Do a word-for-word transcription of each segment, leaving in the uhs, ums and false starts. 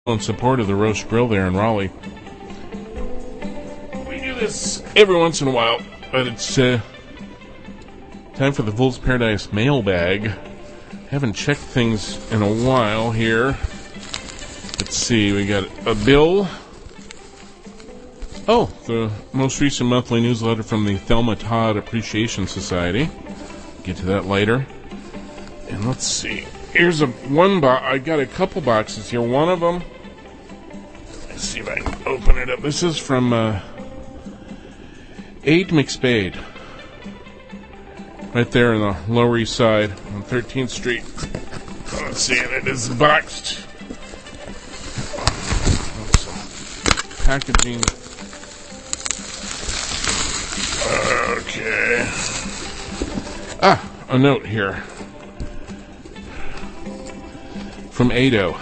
in support of the Roast Grill there in Raleigh. We do this every once in a while, but it's uh, time for the Fool's Paradise mailbag. Haven't checked things in a while here. Let's see, we got a bill. Oh, the most recent monthly newsletter from the Thelma Todd Appreciation Society. Get to that later. And let's see. Here's a one box. I got a couple boxes here. One of them. Let's see if I can open it up. This is from uh, Aid McSpade, right there in the Lower East Side on thirteenth Street. Let's see, and it is boxed. Some packaging. Okay. Ah, a note here. From Ado.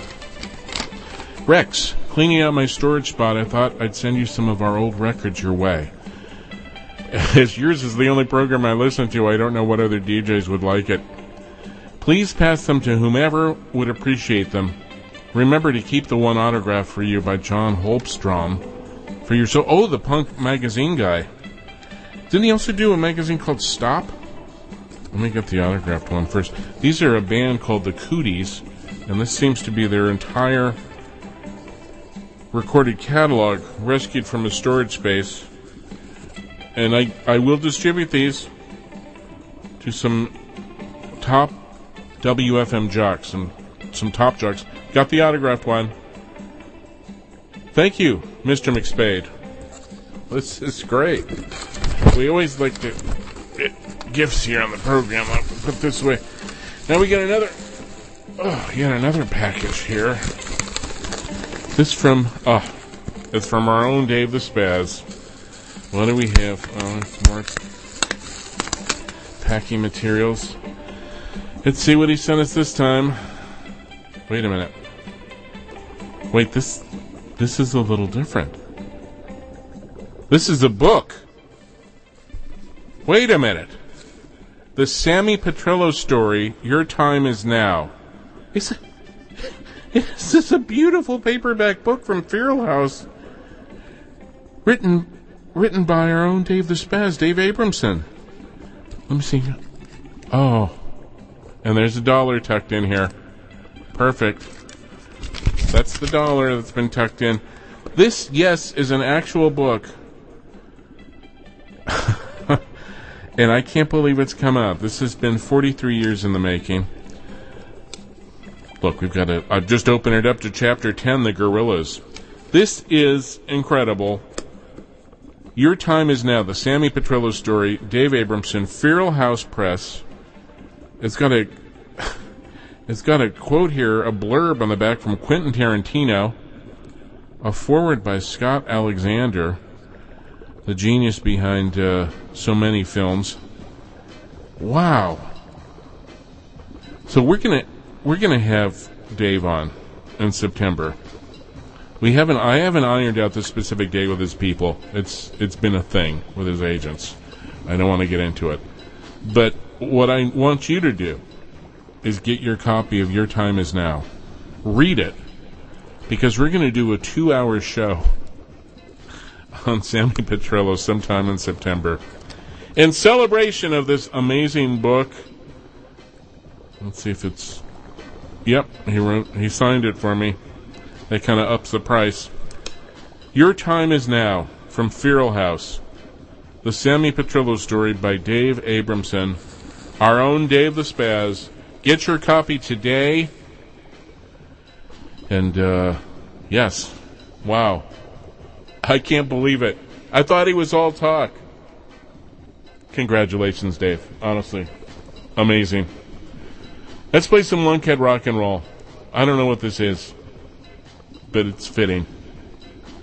Rex, cleaning out my storage spot, I thought I'd send you some of our old records your way. As yours is the only program I listen to, I don't know what other D Js would like it. Please pass them to whomever would appreciate them. Remember to keep the one autograph for you by John Holmstrom. For your so oh, the punk magazine guy. Didn't he also do a magazine called Stop? Let me get the autographed one first. These are a band called the Cooties. And this seems to be their entire recorded catalog, rescued from a storage space. And I, I will distribute these to some top W F M jocks and some top jocks. Got the autographed one. Thank you, Mister McSpade. This is great. We always like to get gifts here on the program. I'll put this away. Now we got another... Oh, yet another package here. This from, oh, it's from our own Dave the Spaz. What do we have? Oh, more packing materials. Let's see what he sent us this time. Wait a minute. Wait, this, this is a little different. This is a book. Wait a minute. The Sammy Petrillo story, Your Time Is Now. It's a, this is a beautiful paperback book from Feral House, written written by our own Dave the Spaz, Dave Abramson. Let me see. Oh, and there's a dollar tucked in here. Perfect. That's the dollar that's been tucked in. This, yes, is an actual book. And I can't believe it's come out. This has been forty-three years in the making. Look, we've got a... I've just opened it up to chapter ten, The Gorillas. This is incredible. Your Time Is Now, the Sammy Petrillo story, Dave Abramson, Feral House Press. It's got a... It's got a quote here, a blurb on the back from Quentin Tarantino, a foreword by Scott Alexander, the genius behind uh, so many films. Wow. So we're gonna... We're going to have Dave on in September. We haven't. I haven't ironed out this specific day with his people. It's it's been a thing with his agents. I don't want to get into it. But what I want you to do is get your copy of Your Time Is Now. Read it, because we're going to do a two-hour show on Sammy Petrillo sometime in September in celebration of this amazing book. Let's see if it's... Yep, he wrote. He signed it for me. That kind of ups the price. Your Time Is Now, from Feral House. The Sammy Petrillo story by Dave Abramson. Our own Dave the Spaz. Get your copy today. And, uh, yes. Wow. I can't believe it. I thought he was all talk. Congratulations, Dave. Honestly. Amazing. Let's play some Lunkhead rock and roll. I don't know what this is, but it's fitting.